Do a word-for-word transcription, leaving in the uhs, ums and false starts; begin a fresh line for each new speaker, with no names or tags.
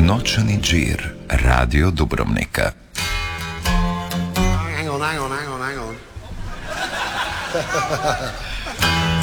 Noćni džir Radio Dubrovnika.
Hang on, hang on, hang on, hang on.